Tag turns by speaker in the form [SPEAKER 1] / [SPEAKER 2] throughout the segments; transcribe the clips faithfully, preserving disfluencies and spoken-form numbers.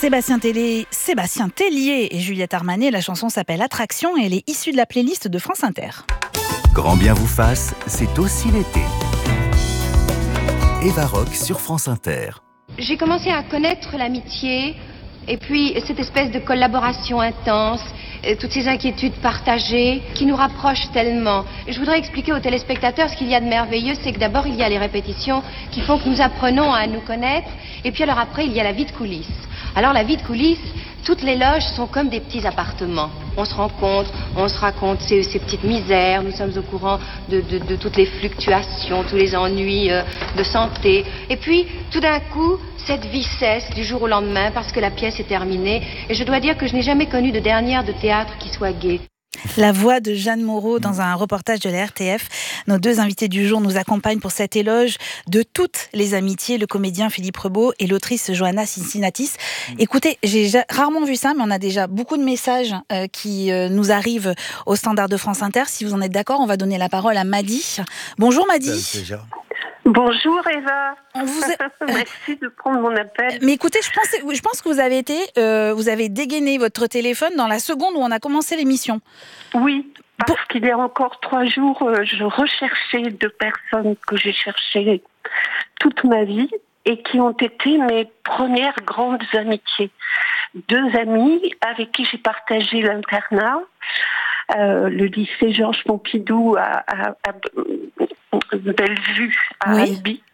[SPEAKER 1] Sébastien Tellier, Sébastien Tellier et Juliette Armanet. La chanson s'appelle Attraction et elle est issue de la playlist de France Inter.
[SPEAKER 2] Grand bien vous fasse, c'est aussi l'été. Eva Rock sur France Inter.
[SPEAKER 3] J'ai commencé à connaître l'amitié et puis cette espèce de collaboration intense, euh, toutes ces inquiétudes partagées qui nous rapprochent tellement. Je voudrais expliquer aux téléspectateurs ce qu'il y a de merveilleux, c'est que d'abord il y a les répétitions qui font que nous apprenons à nous connaître et puis alors après il y a la vie de coulisses. Alors la vie de coulisses, toutes les loges sont comme des petits appartements. On se rencontre, on se raconte ces, ces petites misères, nous sommes au courant de, de, de toutes les fluctuations, tous les ennuis euh, de santé. Et puis, tout d'un coup, cette vie cesse du jour au lendemain parce que la pièce est terminée. Et je dois dire que je n'ai jamais connu de dernière de théâtre qui soit gaie.
[SPEAKER 1] La voix de Jeanne Moreau dans un reportage de la R T F. Nos deux invités du jour nous accompagnent pour cet éloge de toutes les amitiés, le comédien Philippe Rebaud et l'autrice Johanna Cincinnatis. Écoutez, j'ai rarement vu ça, mais on a déjà beaucoup de messages euh, qui euh, nous arrivent au standard de France Inter. Si vous en êtes d'accord, on va donner la parole à Madi. Bonjour Madi.
[SPEAKER 4] Bonjour Eva,
[SPEAKER 1] on vous est...
[SPEAKER 4] merci de prendre mon appel.
[SPEAKER 1] Mais écoutez, je pense, je pense que vous avez été, euh, vous avez dégainé votre téléphone dans la seconde où on a commencé l'émission.
[SPEAKER 4] Oui, parce
[SPEAKER 1] Pour...
[SPEAKER 4] qu'il y a encore trois jours, euh, je recherchais deux personnes que j'ai cherchées toute ma vie et qui ont été mes premières grandes amitiés. Deux amies avec qui j'ai partagé l'internat, euh, le lycée Georges Pompidou à, à, à Bellevue, à
[SPEAKER 1] oui.
[SPEAKER 4] Albi.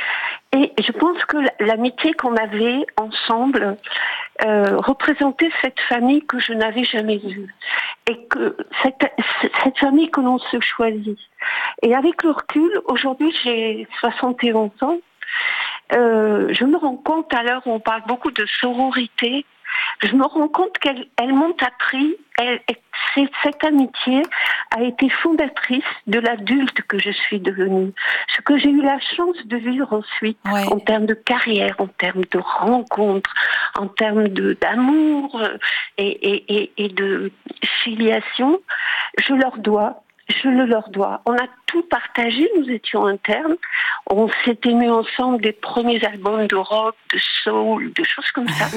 [SPEAKER 4] Et je pense que l'amitié qu'on avait ensemble euh, représentait cette famille que je n'avais jamais vue. Et que cette, cette famille que l'on se choisit. Et avec le recul, aujourd'hui j'ai soixante et onze ans, euh, je me rends compte, à l'heure où on parle beaucoup de sororité, je me rends compte qu'elles elles m'ont appris, elle, cette amitié a été fondatrice de l'adulte que je suis devenue. Ce que j'ai eu la chance de vivre ensuite, ouais. en termes de carrière, en termes de rencontres, en termes de, d'amour et, et, et, et de filiation, je leur dois. Je le leur dois. On a tout partagé, nous étions internes. On s'est aimés ensemble des premiers albums de rock, de soul, de choses comme ça.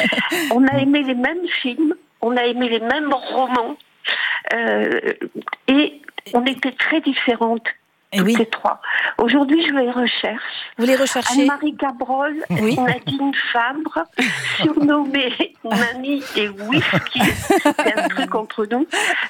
[SPEAKER 4] On a aimé les mêmes films, on a aimé les mêmes romans. Euh, et on était très différentes.
[SPEAKER 1] Et
[SPEAKER 4] toutes
[SPEAKER 1] oui.
[SPEAKER 4] les trois. Aujourd'hui, je les recherche.
[SPEAKER 1] Vous les recherchez?
[SPEAKER 4] Anne-Marie Cabrol,
[SPEAKER 1] oui.
[SPEAKER 4] Nadine Fabre, surnommée Mamie et Whisky. C'est un truc entre nous.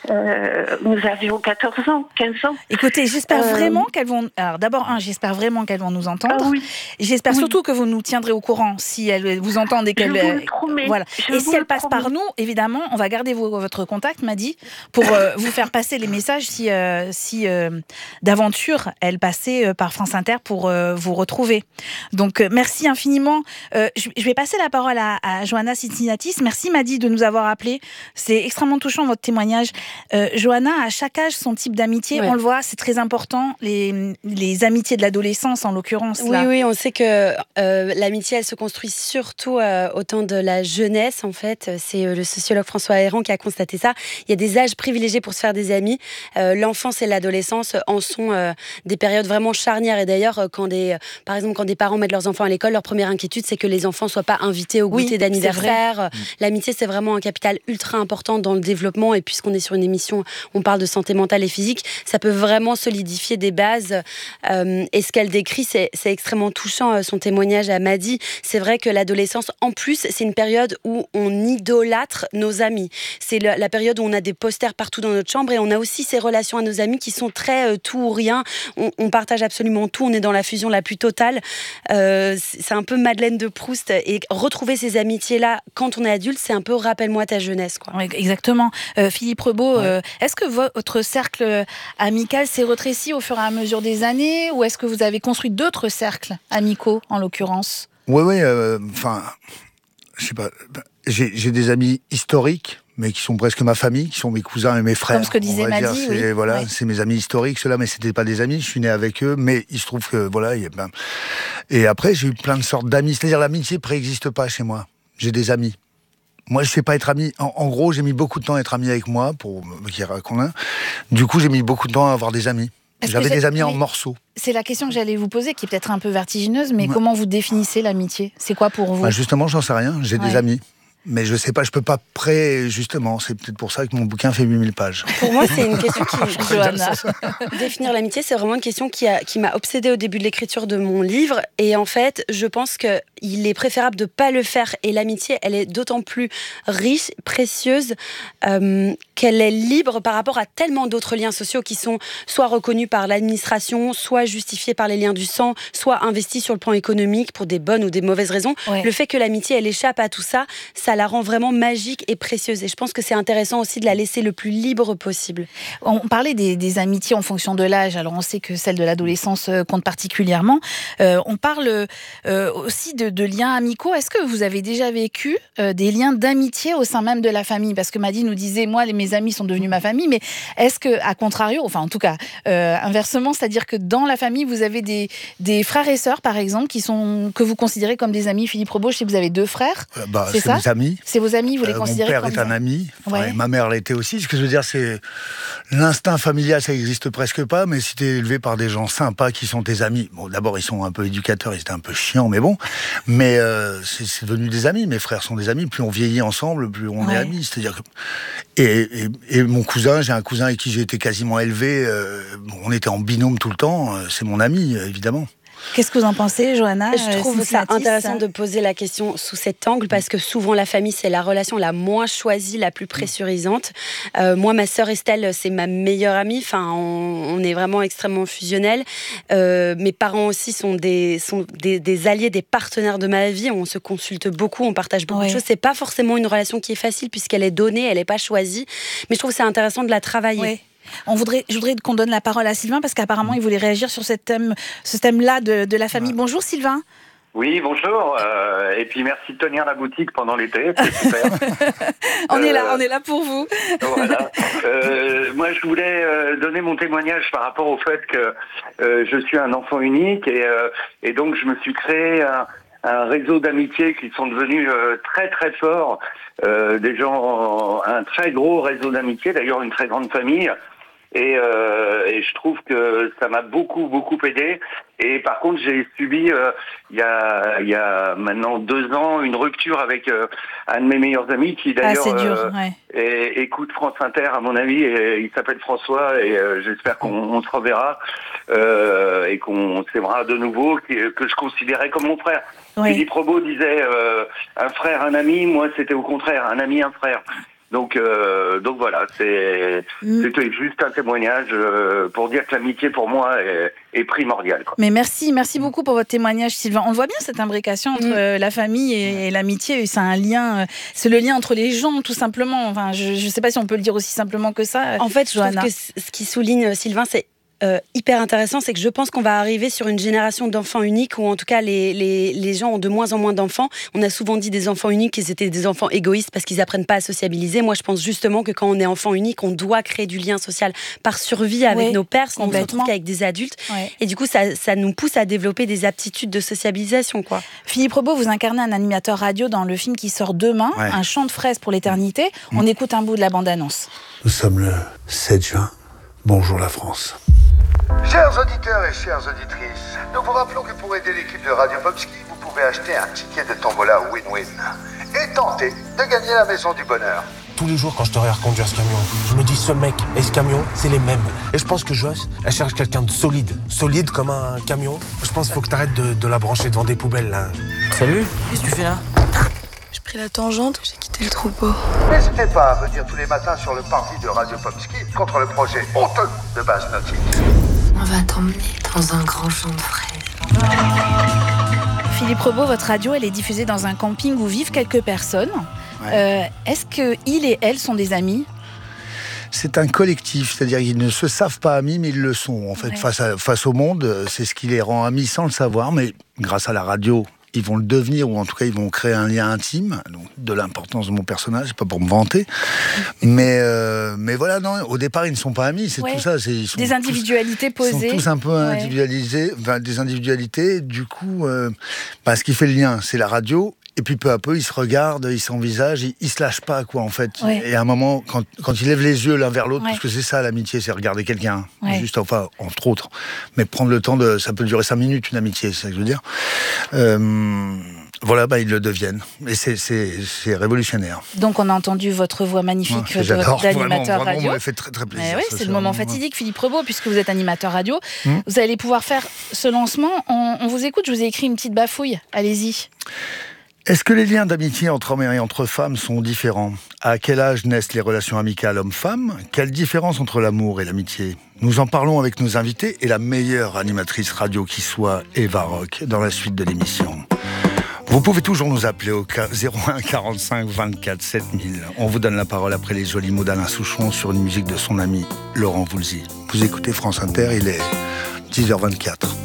[SPEAKER 4] Euh, nous avions quatorze ans, quinze ans.
[SPEAKER 1] Écoutez, j'espère
[SPEAKER 4] euh...
[SPEAKER 1] vraiment qu'elles vont... Alors d'abord, un, j'espère vraiment qu'elles vont nous entendre.
[SPEAKER 4] Ah, oui.
[SPEAKER 1] J'espère
[SPEAKER 4] oui.
[SPEAKER 1] surtout que vous nous tiendrez au courant si elles vous entendent et qu'elles...
[SPEAKER 4] Je vous le promets.
[SPEAKER 1] Voilà.
[SPEAKER 4] Je
[SPEAKER 1] et si elles passent
[SPEAKER 4] promets.
[SPEAKER 1] par nous, évidemment, on va garder vos, votre contact, Madi, pour euh, vous faire passer les messages si, euh, si euh, d'aventure elles passaient par France Inter pour euh, vous retrouver. Donc euh, merci infiniment. Euh, je, je vais passer la parole à, à Johanna Cincinnatis. Merci Madi de nous avoir appelés. C'est extrêmement touchant votre témoignage. Euh, Johanna, à chaque âge, son type d'amitié, ouais. on le voit, c'est très important. Les, les amitiés de l'adolescence, en l'occurrence.
[SPEAKER 5] Oui,
[SPEAKER 1] là.
[SPEAKER 5] oui, on sait que euh, l'amitié, elle se construit surtout euh, au temps de la jeunesse, en fait. C'est euh, le sociologue François Héran qui a constaté ça. Il y a des âges privilégiés pour se faire des amis. Euh, l'enfance et l'adolescence en sont euh, des périodes vraiment charnières. Et d'ailleurs, quand des, par exemple, quand des parents mettent leurs enfants à l'école, leur première inquiétude, c'est que les enfants ne soient pas invités au goûter oui, d'anniversaire. L'amitié, c'est vraiment un capital ultra important dans le développement. Et puisqu'on est sur une émission, on parle de santé mentale et physique, ça peut vraiment solidifier des bases. Euh, et ce qu'elle décrit, c'est, c'est extrêmement touchant, son témoignage à Madi. C'est vrai que l'adolescence, en plus, c'est une période où on idolâtre nos amis. C'est le, la période où on a des posters partout dans notre chambre et on a aussi ces relations à nos amis qui sont très euh, tout ou rien. On, on partage absolument tout, on est dans la fusion la plus totale. Euh, c'est un peu Madeleine de Proust. Et retrouver ces amitiés-là quand on est adulte, c'est un peu rappelle-moi ta jeunesse, quoi.
[SPEAKER 1] Oui, exactement. Euh, Philippe Rebaud, ouais. euh, est-ce que votre cercle amical s'est rétréci au fur et à mesure des années ou est-ce que vous avez construit d'autres cercles amicaux, en l'occurrence?
[SPEAKER 6] Oui, oui. Enfin, euh, je sais pas. J'ai, j'ai des amis historiques, mais qui sont presque ma famille, qui sont mes cousins et mes frères.
[SPEAKER 1] Comme ce que disait Madi,
[SPEAKER 6] c'est,
[SPEAKER 1] oui.
[SPEAKER 6] Voilà,
[SPEAKER 1] oui.
[SPEAKER 6] c'est mes amis historiques, ceux-là, mais c'était pas des amis, je suis né avec eux, mais il se trouve que, voilà, il y a ben... Et après, j'ai eu plein de sortes d'amis, c'est-à-dire l'amitié préexiste pas chez moi. J'ai des amis. Moi, je sais pas être ami. En, en gros, j'ai mis beaucoup de temps à être ami avec moi, pour me dire qu'on a. Du coup, j'ai mis beaucoup de temps à avoir des amis. Est-ce J'avais des amis oui. en morceaux.
[SPEAKER 1] C'est la question que j'allais vous poser, qui est peut-être un peu vertigineuse, mais ouais. comment vous définissez l'amitié? C'est quoi pour vous?
[SPEAKER 6] Bah justement, j'en sais rien. J'ai ouais. des amis. Mais je sais pas, je peux pas pré, justement. C'est peut-être pour ça que mon bouquin fait huit mille pages.
[SPEAKER 5] Pour moi, c'est une question qui...
[SPEAKER 1] Johanna.
[SPEAKER 5] Définir l'amitié, c'est vraiment une question qui, a, qui m'a obsédée au début de l'écriture de mon livre. Et en fait, je pense qu'il est préférable de ne pas le faire. Et l'amitié, elle est d'autant plus riche, précieuse, euh, qu'elle est libre par rapport à tellement d'autres liens sociaux qui sont soit reconnus par l'administration, soit justifiés par les liens du sang, soit investis sur le plan économique pour des bonnes ou des mauvaises raisons. Ouais. Le fait que l'amitié, elle échappe à tout ça, ça la rend vraiment magique et précieuse. Et je pense que c'est intéressant aussi de la laisser le plus libre possible.
[SPEAKER 1] On parlait des, des amitiés en fonction de l'âge. Alors on sait que celle de l'adolescence compte particulièrement. Euh, on parle euh, aussi de, de liens amicaux. Est-ce que vous avez déjà vécu euh, des liens d'amitié au sein même de la famille ? Parce que Madi nous disait, moi, les, mes amis sont devenus ma famille. Mais est-ce que, à contrario, enfin en tout cas, euh, inversement, c'est-à-dire que dans la famille, vous avez des, des frères et sœurs, par exemple, qui sont, que vous considérez comme des amis. Philippe Rebaud, je sais que vous avez deux frères.
[SPEAKER 6] Euh, bah,
[SPEAKER 1] c'est,
[SPEAKER 6] c'est
[SPEAKER 1] ça
[SPEAKER 6] mes amis.
[SPEAKER 1] C'est vos amis, vous les euh, considérez comme...
[SPEAKER 6] Mon père est un ami, enfin,
[SPEAKER 1] ouais.
[SPEAKER 6] Ma mère l'était aussi. Ce que je veux dire, c'est l'instinct familial, ça n'existe presque pas, mais si tu es élevé par des gens sympas qui sont tes amis, bon, d'abord, ils sont un peu éducateurs, ils étaient un peu chiants, mais bon, mais euh, c'est, c'est devenu des amis. Mes frères sont des amis, plus on vieillit ensemble, plus on ouais. est amis. C'est-à-dire que... et, et, et mon cousin, j'ai un cousin avec qui j'ai été quasiment élevé, euh, on était en binôme tout le temps, c'est mon ami, évidemment.
[SPEAKER 1] Qu'est-ce que vous en pensez, Johanna ?
[SPEAKER 5] Je trouve ça intéressant de poser la question sous cet angle parce que souvent la famille, c'est la relation la moins choisie, la plus pressurisante. Euh, moi, ma sœur Estelle, c'est ma meilleure amie. Enfin, on, on est vraiment extrêmement fusionnels. Euh, mes parents aussi sont, des, sont des, des alliés, des partenaires de ma vie. On se consulte beaucoup, on partage beaucoup ouais. de choses. C'est pas forcément une relation qui est facile puisqu'elle est donnée, elle n'est pas choisie. Mais je trouve que c'est intéressant de la travailler.
[SPEAKER 1] Ouais. On voudrait, je voudrais qu'on donne la parole à Sylvain parce qu'apparemment il voulait réagir sur ce thème, ce thème-là de, de la famille. Bonjour Sylvain.
[SPEAKER 7] Oui, bonjour. Euh, et puis merci de tenir la boutique pendant l'été, c'est super.
[SPEAKER 1] on euh, est là, on est là pour vous.
[SPEAKER 7] Voilà. Euh, moi, je voulais euh, donner mon témoignage par rapport au fait que euh, je suis un enfant unique et, euh, et donc je me suis créé un, un réseau d'amitiés qui sont devenus euh, très très forts. Euh, des gens, un très gros réseau d'amitiés, d'ailleurs une très grande famille. Et, euh, et je trouve que ça m'a beaucoup, beaucoup aidé. Et par contre, j'ai subi, euh, il y a, il y a maintenant deux ans, une rupture avec euh, un de mes meilleurs amis qui d'ailleurs
[SPEAKER 1] ah, c'est dur,
[SPEAKER 7] euh,
[SPEAKER 1] ouais.
[SPEAKER 7] et, écoute France Inter à mon avis. Et il s'appelle François et euh, j'espère qu'on on se reverra euh, et qu'on s'aimera de nouveau, que, que je considérais comme mon frère. Oui. Philippe Rebaud disait euh, un frère, un ami. Moi, c'était au contraire, un ami, un frère. Donc, euh, donc voilà, c'est, mmh. c'était juste un témoignage euh, pour dire que l'amitié pour moi est, est primordiale. Quoi.
[SPEAKER 1] Mais merci, merci beaucoup pour votre témoignage, Sylvain. On voit bien cette imbrication entre mmh. la famille et, et l'amitié. C'est un lien, c'est le lien entre les gens, tout simplement. Enfin, je ne sais pas si on peut le dire aussi simplement que ça.
[SPEAKER 5] En fait, je
[SPEAKER 1] Johanna.
[SPEAKER 5] trouve que ce qui souligne Sylvain, c'est Euh, hyper intéressant, c'est que je pense qu'on va arriver sur une génération d'enfants uniques où en tout cas les, les, les gens ont de moins en moins d'enfants. On a souvent dit des enfants uniques qu'ils étaient des enfants égoïstes parce qu'ils apprennent pas à sociabiliser. Moi je pense justement que quand on est enfant unique, on doit créer du lien social par survie avec oui, nos pairs, on se retrouve qu'avec des adultes ouais. et du coup ça, ça nous pousse à développer des aptitudes de sociabilisation quoi.
[SPEAKER 1] Philippe Rebaud, vous incarnez un animateur radio dans le film qui sort demain, ouais. Un chant de fraises pour l'éternité. Mmh. On écoute un bout de la bande-annonce.
[SPEAKER 8] Nous sommes le sept juin. Bonjour la France.
[SPEAKER 9] Chers auditeurs et chères auditrices, nous vous rappelons que pour aider l'équipe de Radio Popski, vous pouvez acheter un ticket de tombola win-win et tenter de gagner la maison du bonheur.
[SPEAKER 10] Tous les jours quand je te regarde conduire ce camion, je me dis ce mec et ce camion, c'est les mêmes. Et je pense que Joss, elle cherche quelqu'un de solide. Solide comme un camion. Je pense qu'il faut que t'arrêtes de, de la brancher devant des poubelles là.
[SPEAKER 11] Salut, qu'est-ce que tu fais là ?
[SPEAKER 12] J'ai pris la tangente, j'ai quitté le troupeau.
[SPEAKER 9] N'hésitez pas à venir tous les matins sur le parti de Radio Popski contre le projet honteux de base nautique.
[SPEAKER 12] On va t'emmener dans un grand champ de fraises.
[SPEAKER 1] Philippe Rebaud, votre radio, elle est diffusée dans un camping où vivent quelques personnes. Ouais. Euh, est-ce qu'ils et elles sont des amis ?
[SPEAKER 6] C'est un collectif, c'est-à-dire qu'ils ne se savent pas amis, mais ils le sont. En fait, ouais. face, à, face au monde, c'est ce qui les rend amis sans le savoir, mais grâce à la radio, ils vont le devenir, ou en tout cas, ils vont créer un lien intime, donc de l'importance de mon personnage, pas pour me vanter. Mais, euh, mais voilà, non, au départ, ils ne sont pas amis, c'est ouais. tout ça. C'est, ils sont
[SPEAKER 1] des individualités
[SPEAKER 6] tous,
[SPEAKER 1] posées.
[SPEAKER 6] Ils sont tous un peu ouais. individualisés, enfin, des individualités. Du coup, euh, bah, ce qui fait le lien, c'est la radio. Et puis peu à peu, ils se regardent, ils s'envisagent, ils, ils se lâchent pas, quoi, en fait. Ouais. Et à un moment, quand, quand ils lèvent les yeux l'un vers l'autre, ouais. parce que c'est ça l'amitié, c'est regarder quelqu'un, ouais. juste, enfin, entre autres. Mais prendre le temps de, ça peut durer cinq minutes, une amitié, c'est ça que je veux dire. Euh, Voilà, bah, ils le deviennent. Et c'est, c'est, c'est révolutionnaire.
[SPEAKER 1] Donc, on a entendu votre voix magnifique
[SPEAKER 6] Ouais,
[SPEAKER 1] de,
[SPEAKER 6] j'adore.
[SPEAKER 1] d'animateur
[SPEAKER 6] vraiment,
[SPEAKER 1] radio.
[SPEAKER 6] Vraiment, ça fait très, très plaisir.
[SPEAKER 1] Mais oui,
[SPEAKER 6] ça,
[SPEAKER 1] c'est le moment
[SPEAKER 6] vraiment...
[SPEAKER 1] fatidique, Philippe Rebaud, puisque vous êtes animateur radio.
[SPEAKER 6] Mmh.
[SPEAKER 1] Vous allez pouvoir faire ce lancement. On, on vous écoute, je vous ai écrit une petite bafouille. Allez-y.
[SPEAKER 6] Est-ce que les liens d'amitié entre hommes et entre femmes sont différents ? À quel âge naissent les relations amicales hommes-femmes ? Quelle différence entre l'amour et l'amitié ? Nous en parlons avec nos invités et la meilleure animatrice radio qui soit, Eva Rock, dans la suite de l'émission. Vous pouvez toujours nous appeler au zéro un quarante-cinq vingt-quatre sept mille. On vous donne la parole après les jolis mots d'Alain Souchon sur une musique de son ami Laurent Voulzy. Vous écoutez France Inter, il est dix heures vingt-quatre.